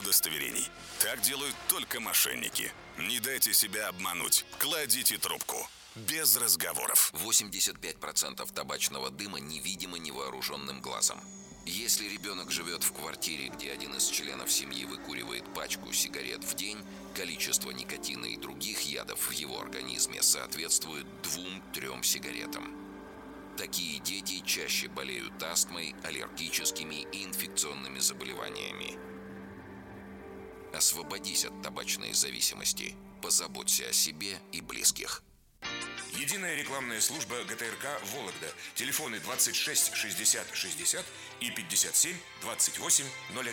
удостоверений. Так делают только мошенники. Не дайте себя обмануть. Кладите трубку. Без разговоров. 85% табачного дыма невидимо невооруженным глазом. Если ребенок живет в квартире, где один из членов семьи выкуривает пачку сигарет в день, количество никотина и других ядов в его организме соответствует 2-3 сигаретам. Такие дети чаще болеют астмой, аллергическими и инфекционными заболеваниями. Освободись от табачной зависимости. Позаботься о себе и близких. Единая рекламная служба ГТРК «Вологда». Телефоны 26 60 60 и 57 28 01.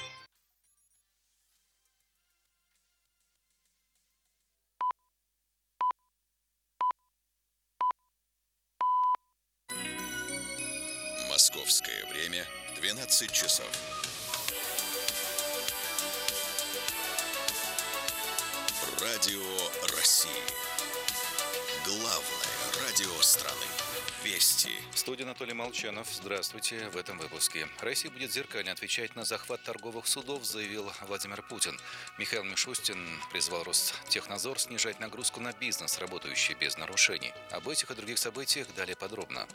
Московское время 12 часов. Радио России. Главное радио страны. Вести. В студии Анатолий Молчанов. Здравствуйте. В этом выпуске. Россия будет зеркально отвечать на захват торговых судов, заявил Владимир Путин. Михаил Мишустин призвал Ростехнадзор снижать нагрузку на бизнес, работающий без нарушений. Об этих и других событиях далее подробно.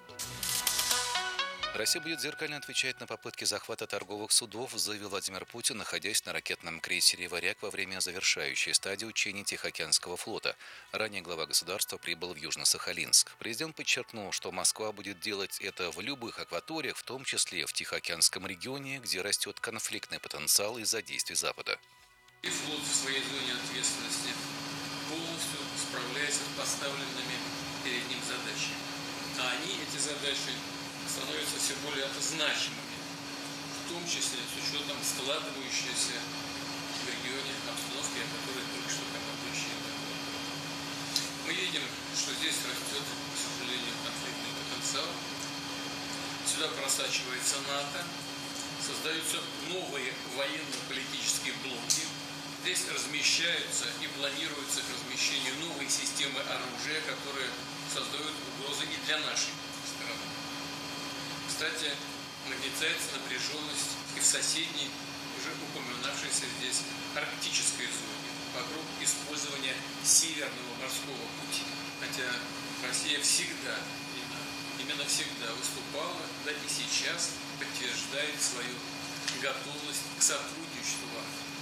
Россия будет зеркально отвечать на попытки захвата торговых судов, заявил Владимир Путин, находясь на ракетном крейсере «Варяг» во время завершающей стадии учений Тихоокеанского флота. Ранее глава государства прибыл в Южно-Сахалинск. Президент подчеркнул, что Москва будет делать это в любых акваториях, в том числе в Тихоокеанском регионе, где растет конфликтный потенциал из-за действий Запада. И флот в своей зоне ответственности полностью справляется с поставленными перед ним задачами. А они, эти задачи, становятся все более значимыми, в том числе с учетом складывающейся в регионе обстановки, о которой только что командующий говорил. Мы видим, что здесь растет, к сожалению, конфликтный потенциал. Сюда просачивается НАТО, создаются новые военно-политические блоки. Здесь размещаются и планируются к размещению новые системы оружия, которые создают угрозы и для нашей страны. Кстати, нагнетается напряженность и в соседней, уже упоминавшейся здесь, арктической зоне вокруг использования Северного морского пути. Хотя Россия всегда, именно всегда выступала, да и сейчас подтверждает свою готовность к сотрудничеству,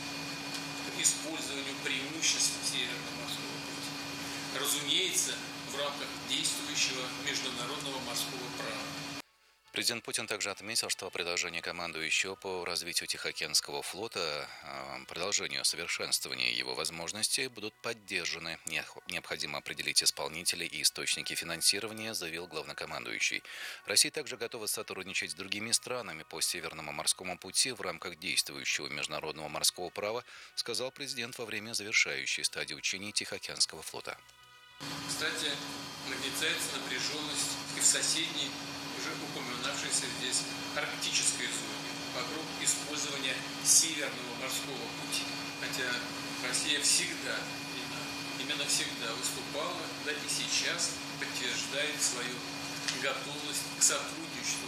к использованию преимуществ Северного морского пути. Разумеется, в рамках действующего международного морского права. Президент Путин также отметил, что предложения командующего по развитию Тихоокеанского флота, продолжению совершенствования его возможностей будут поддержаны. Необходимо определить исполнителей и источники финансирования, заявил главнокомандующий. Россия также готова сотрудничать с другими странами по Северному морскому пути в рамках действующего международного морского права, сказал президент во время завершающей стадии учений Тихоокеанского флота. Кстати, нагнетается напряженность и в соседней, уже упоминавшейся здесь, арктической зоне вокруг использования Северного морского пути. Хотя Россия всегда, именно всегда выступала, да и сейчас подтверждает свою готовность к сотрудничеству,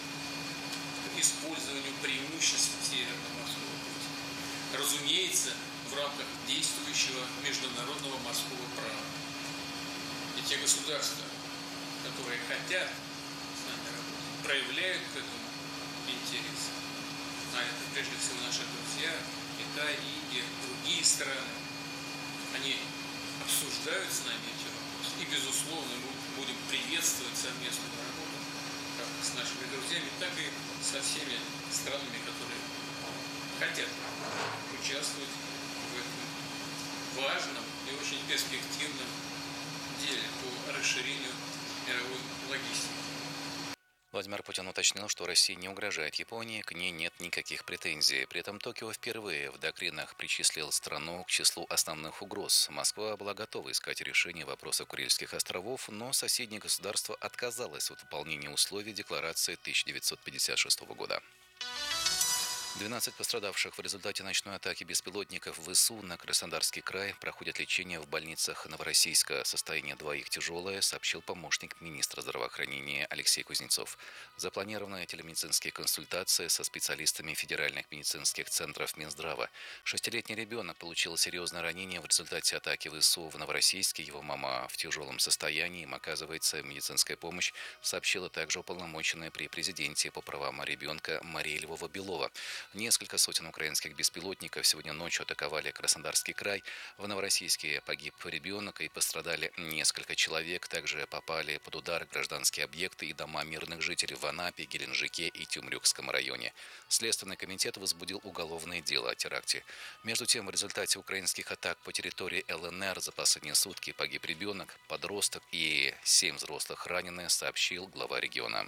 к использованию преимуществ Северного морского пути. Разумеется, в рамках действующего международного морского права. И те государства, которые хотят с нами работать, проявляют к этому интерес. А это прежде всего наши друзья, Китай, Индия, другие страны. Они обсуждают с нами эти вопросы. И, безусловно, мы будем приветствовать совместную работу как с нашими друзьями, так и со всеми странами, которые хотят участвовать в этом важном и очень перспективном деле по расширению мировой логистики. Владимир Путин уточнил, что Россия не угрожает Японии, к ней нет никаких претензий. При этом Токио впервые в доктринах причислил страну к числу основных угроз. Москва была готова искать решение вопроса Курильских островов, но соседнее государство отказалось от выполнения условий декларации 1956 года. 12 пострадавших в результате ночной атаки беспилотников ВСУ на Краснодарский край проходят лечение в больницах Новороссийска. Состояние двоих тяжелое, сообщил помощник министра здравоохранения Алексей Кузнецов. Запланированы телемедицинские консультации со специалистами федеральных медицинских центров Минздрава. 6-летний ребенок получил серьезное ранение в результате атаки ВСУ в Новороссийске. Его мама в тяжелом состоянии. Им оказывается медицинская помощь, сообщила также уполномоченная при президенте по правам ребенка Мария Львова-Белова. Несколько сотен украинских беспилотников сегодня ночью атаковали Краснодарский край. В Новороссийске погиб ребенок и пострадали несколько человек. Также попали под удар гражданские объекты и дома мирных жителей в Анапе, Геленджике и Тюмрюкском районе. Следственный комитет возбудил уголовное дело о теракте. Между тем, в результате украинских атак по территории ЛНР за последние сутки погиб ребенок, подросток и 7 взрослых ранены, сообщил глава региона.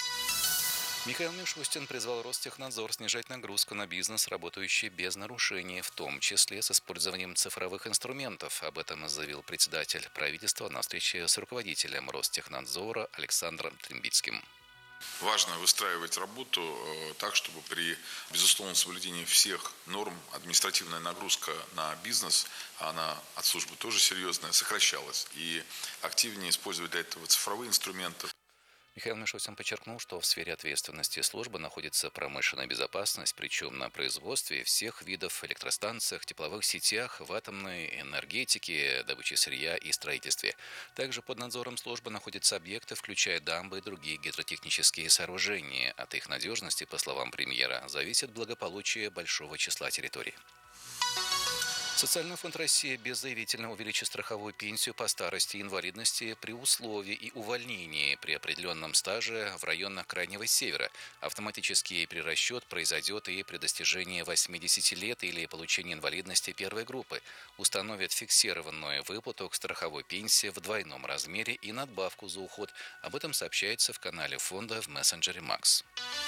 Михаил Мишустин призвал Ростехнадзор снижать нагрузку на бизнес, работающий без нарушений, в том числе с использованием цифровых инструментов. Об этом заявил председатель правительства на встрече с руководителем Ростехнадзора Александром Трембицким. Важно выстраивать работу так, чтобы при безусловном соблюдении всех норм административная нагрузка на бизнес, она от службы тоже серьезная, сокращалась. И активнее использовать для этого цифровые инструменты. Михаил Мишустин подчеркнул, что в сфере ответственности службы находится промышленная безопасность, причем на производстве всех видов электростанциях, тепловых сетях, в атомной энергетике, добыче сырья и строительстве. Также под надзором службы находятся объекты, включая дамбы и другие гидротехнические сооружения. От их надежности, по словам премьера, зависит благополучие большого числа территорий. Социальный фонд России беззаявительно увеличит страховую пенсию по старости и инвалидности при условии и увольнении при определенном стаже в районах Крайнего Севера. Автоматический перерасчет произойдет и при достижении 80 лет или получении инвалидности первой группы. Установят фиксированную выплату к страховой пенсии в двойном размере и надбавку за уход. Об этом сообщается в канале фонда в мессенджере Макс.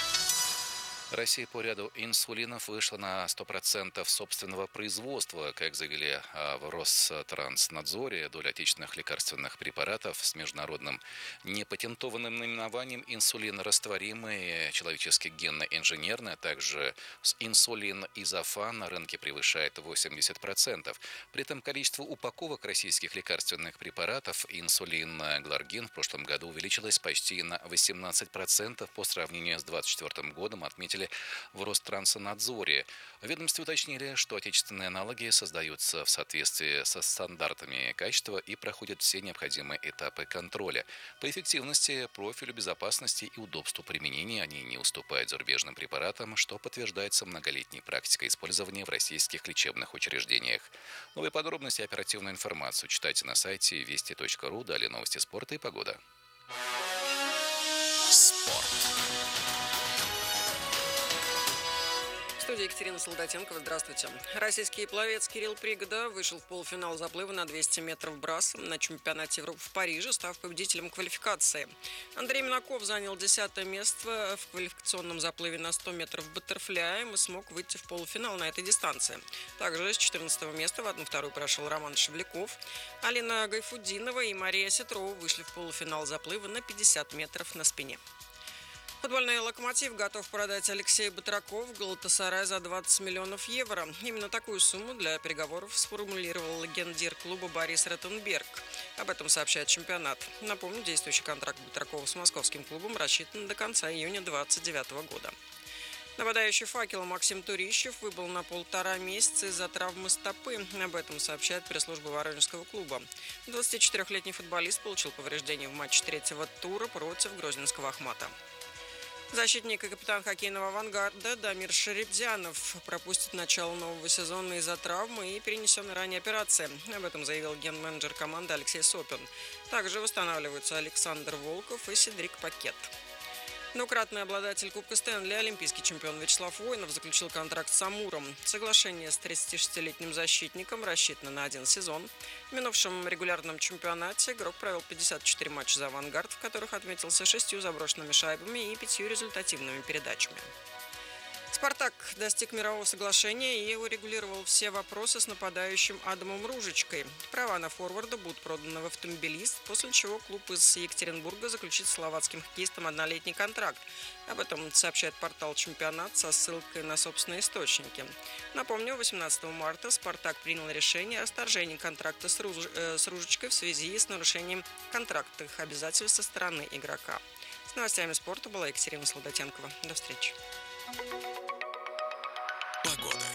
Россия по ряду инсулинов вышла на 100% собственного производства. Как заявили в Ространснадзоре, доля отечественных лекарственных препаратов с международным непатентованным наименованием инсулин растворимый, человеческий генно-инженерный, а также инсулин изофан на рынке превышает 80%. При этом количество упаковок российских лекарственных препаратов инсулин Гларгин в прошлом году увеличилось почти на 18% по сравнению с 2024 годом, отметили в Ространснадзоре. В ведомстве уточнили, что отечественные аналоги создаются в соответствии со стандартами качества и проходят все необходимые этапы контроля. По эффективности, профилю безопасности и удобству применения они не уступают зарубежным препаратам, что подтверждается многолетней практикой использования в российских лечебных учреждениях. Новые подробности и оперативную информацию читайте на сайте вести.ру. Далее новости спорта и погода. Спорт. В студии Екатерина Солдатенкова. Здравствуйте. Российский пловец Кирилл Пригода вышел в полуфинал заплыва на 200 метров брас на чемпионате Европы в Париже, став победителем квалификации. Андрей Минаков занял 10-е место в квалификационном заплыве на 100 метров баттерфляем и смог выйти в полуфинал на этой дистанции. Также с 14-го места в 1/2 прошел Роман Шевляков. Алина Гайфудинова и Мария Сетрова вышли в полуфинал заплыва на 50 метров на спине. Футбольный «Локомотив» готов продать Алексея Батракова в Галатасарай за 20 миллионов евро. Именно такую сумму для переговоров сформулировал легендир клуба Борис Ротенберг. Об этом сообщает чемпионат. Напомню, действующий контракт Батракова с московским клубом рассчитан до конца июня 2029 года. Нападающий «Факела» Максим Турищев выбыл на 1,5 месяца из-за травмы стопы. Об этом сообщает пресс-служба Воронежского клуба. 24-летний футболист получил повреждения в матче 3-го тура против грозненского «Ахмата». Защитник и капитан хоккейного «Авангарда» Дамир Шеребзянов пропустит начало нового сезона из-за травмы и перенесенной ранее операции. Об этом заявил ген-менеджер команды Алексей Сопин. Также восстанавливаются Александр Волков и Седрик Пакет. Двукратный обладатель Кубка Стэнли, олимпийский чемпион Вячеслав Воинов заключил контракт с «Амуром». Соглашение с 36-летним защитником рассчитано на 1 сезон. В минувшем регулярном чемпионате игрок провел 54 матча за «Авангард», в которых отметился 6 заброшенными шайбами и 5 результативными передачами. «Спартак» достиг мирового соглашения и урегулировал все вопросы с нападающим Адамом Ружичкой. Права на форварда будут проданы в «Автомобилист», после чего клуб из Екатеринбурга заключит с словацким хоккеистом однолетний контракт. Об этом сообщает портал «Чемпионат» со ссылкой на собственные источники. Напомню, 18 марта «Спартак» принял решение о расторжении контракта с Ружичкой в связи с нарушением контрактных обязательств со стороны игрока. С новостями спорта была Екатерина Солдатенкова. До встречи. Погода.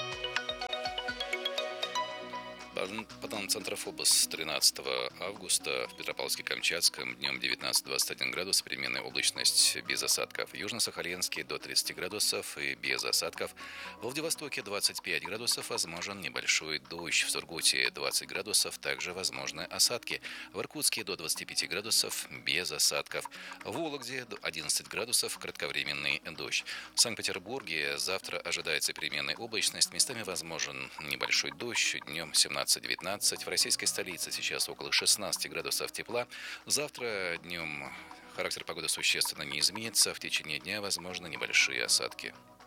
По данным Центра ФОБОС, 13 августа в Петропавловске-Камчатском днем 19-21 градус, переменная облачность без осадков. В Южно-Сахалинске до 30 градусов и без осадков. В Владивостоке 25 градусов, возможен небольшой дождь. В Сургуте 20 градусов, также возможны осадки. В Иркутске до 25 градусов, без осадков. В Вологде до 11 градусов, кратковременный дождь. В Санкт-Петербурге завтра ожидается переменная облачность, местами возможен небольшой дождь, днем 17-19. В российской столице сейчас около 16 градусов тепла. Завтра днем характер погоды существенно не изменится. В течение дня возможны небольшие осадки.